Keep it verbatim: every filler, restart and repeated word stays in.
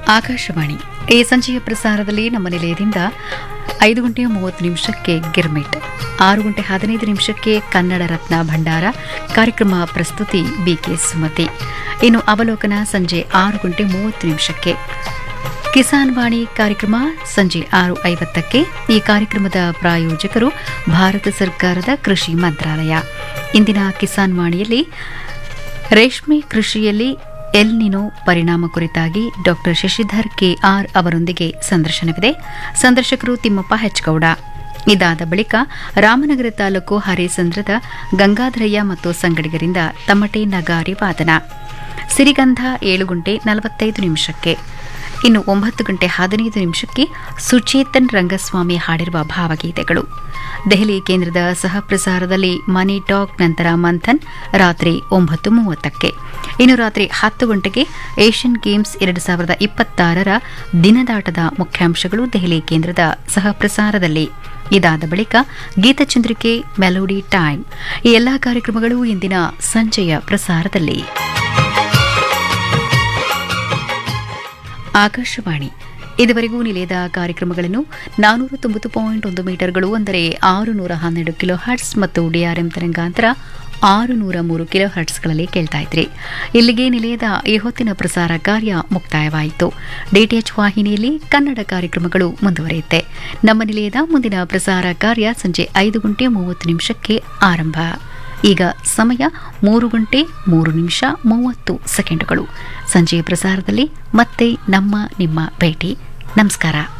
ಆಕಾಶವಾಣಿ ಈ ಸಂಜೆಯ ಪ್ರಸಾರದಲ್ಲಿ ನಮ್ಮ ನಿಲಯದಿಂದ ಐದು ಗಂಟೆ ಮೂವತ್ತು ನಿಮಿಷಕ್ಕೆ ಗಿರ್ಮಿಟ್, ಆರು ಗಂಟೆ ಹದಿನೈದು ನಿಮಿಷಕ್ಕೆ ಕನ್ನಡ ರತ್ನ ಭಂಡಾರ ಕಾರ್ಯಕ್ರಮ ಪ್ರಸ್ತುತಿ ಬಿಕೆ ಸುಮತಿ. ಇನ್ನು ಅವಲೋಕನ ಸಂಜೆ ಆರು ಗಂಟೆ ಮೂವತ್ತು ನಿಮಿಷಕ್ಕೆ. ಕಿಸಾನ್ ವಾಣಿ ಕಾರ್ಯಕ್ರಮ ಸಂಜೆ ಆರು ಐವತ್ತಕ್ಕೆ. ಈ ಕಾರ್ಯಕ್ರಮದ ಪ್ರಾಯೋಜಕರು ಭಾರತ ಸರ್ಕಾರದ ಕೃಷಿ ಮಂತ್ರಾಲಯ. ಇಂದಿನ ಕಿಸಾನ್ ವಾಣಿಯಲ್ಲಿ ರೇಷ್ಮೆ ಕೃಷಿಯಲ್ಲಿ ಎಲ್ ನಿನೋ ಪರಿಣಾಮ ಕುರಿತಾಗಿ ಡಾಕ್ಟರ್ ಶಶಿಧರ್ ಕೆಆರ್ ಅವರೊಂದಿಗೆ ಸಂದರ್ಶನವಿದೆ. ಸಂದರ್ಶಕರು ತಿಮ್ಮಪ್ಪ ಹೆಚ್ಗೌಡ. ಇದಾದ ಬಳಿಕ ರಾಮನಗರ ತಾಲೂಕು ಹರೇಸಂದ್ರದ ಗಂಗಾಧರಯ್ಯ ಮತ್ತು ಸಂಗಡಿಗರಿಂದ ತಮಟೆ ನಗಾರಿ ವಾದನ. ಸಿರಿಗಂಧ ಏಳು ಗಂಟೆ ನಲವತ್ತೈದು ನಿಮಿಷಕ್ಕೆ. ಇನ್ನು ಒಂಬತ್ತು ಗಂಟೆ ಹದಿನೈದು ನಿಮಿಷಕ್ಕೆ ಸುಚೇತನ್ ರಂಗಸ್ವಾಮಿ ಹಾಡಿರುವ ಭಾವಗೀತೆಗಳು. ದೆಹಲಿ ಕೇಂದ್ರದ ಸಹ ಪ್ರಸಾರದಲ್ಲಿ ಮನಿ ಟಾಕ್, ನಂತರ ಮಂಥನ್ ರಾತ್ರಿ ಒಂಬತ್ತು ಮೂವತ್ತಕ್ಕೆ. ಇನ್ನು ರಾತ್ರಿ ಹತ್ತು ಗಂಟೆಗೆ ಏಷ್ಯನ್ ಗೇಮ್ಸ್ ಎರಡು ಸಾವಿರದ ಇಪ್ಪತ್ತಾರರ ದಿನದಾಟದ ಮುಖ್ಯಾಂಶಗಳು ದೆಹಲಿ ಕೇಂದ್ರದ ಸಹ ಪ್ರಸಾರದಲ್ಲಿ. ಇದಾದ ಬಳಿಕ ಗೀತಚಂದ್ರಿಕೆ, ಮೆಲೋಡಿ ಟೈಮ್. ಈ ಎಲ್ಲಾ ಕಾರ್ಯಕ್ರಮಗಳು ಇಂದಿನ ಸಂಜೆಯ ಪ್ರಸಾರದಲ್ಲಿ. ಆಕಾಶವಾಣಿ ಇದುವರೆಗೂ ನಿಲಯದ ಕಾರ್ಯಕ್ರಮಗಳನ್ನು ನಾನೂರ ತೊಂಬತ್ತು ಪಾಯಿಂಟ್ ಒಂದು ಮೀಟರ್ಗಳು ಅಂದರೆ ಆರು ನೂರ ಹನ್ನೆರಡು ಕಿಲೋ ಹರ್ಟ್ಸ್ ಮತ್ತು ಡಿಆರ್ಎಂ ತರಂಗಾಂತರ ಆರು ನೂರ ಮೂರು ಕಿಲೋ ಹರ್ಟ್ಸ್ಗಳಲ್ಲಿ ಕೇಳ್ತಾ ಇದ್ರಿ. ಇಲ್ಲಿಗೆ ನಿಲಯದ ಈ ಹೊತ್ತಿನ ಪ್ರಸಾರ ಕಾರ್ಯ ಮುಕ್ತಾಯವಾಯಿತು. ಡಿಟಿಎಚ್ ವಾಹಿನಿಯಲ್ಲಿ ಕನ್ನಡ ಕಾರ್ಯಕ್ರಮಗಳು ಮುಂದುವರಿಯುತ್ತೆ. ನಮ್ಮ ನಿಲಯದ ಮುಂದಿನ ಪ್ರಸಾರ ಕಾರ್ಯ ಸಂಜೆ ಐದು ಗಂಟೆ ಮೂವತ್ತು ನಿಮಿಷಕ್ಕೆ ಆರಂಭ. ಈಗ ಸಮಯ ಮೂರು ಗಂಟೆ ಮೂರು ನಿಮಿಷ ಮೂವತ್ತು ಸೆಕೆಂಡುಗಳು. ಸಂಜೆಯ ಪ್ರಸಾರದಲ್ಲಿ ಮತ್ತೆ ನಮ್ಮ ನಿಮ್ಮ ಭೇಟಿ. ನಮಸ್ಕಾರ.